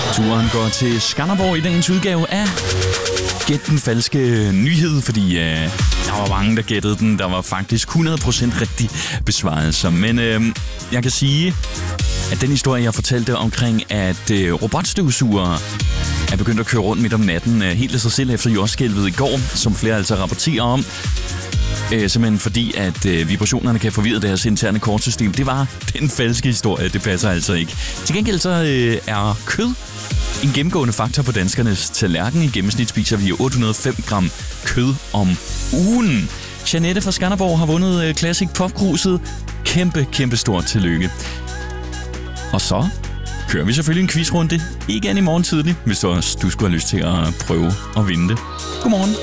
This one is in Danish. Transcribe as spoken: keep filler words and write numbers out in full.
Turen går til Skanderborg i dagens udgave af Gæt den falske nyhed, fordi øh, der var mange, der gættede den. Der var faktisk hundrede procent rigtig besvarelser. Men øh, jeg kan sige, at den historie, jeg fortalte omkring, at øh, robotstøvsugere er begyndt at køre rundt midt om natten, øh, helt af sig selv efter jordskælvet i går, som flere altså rapporterer om, øh, simpelthen fordi, at øh, vibrationerne kan forvirre deres interne kortsystem. Det var den falske historie, det passer altså ikke. Til gengæld så øh, er kød en gennemgående faktor på danskernes tallerken. I gennemsnit spiser vi otte hundrede og fem gram kød om ugen. Jeanette fra Skanderborg har vundet øh, Classic Popkruset. Kæmpe, kæmpe stort tillykke. Og så kører vi selvfølgelig en quizrunde igen i morgen tidlig, hvis du, du skulle have lyst til at prøve at vinde det. Godmorgen.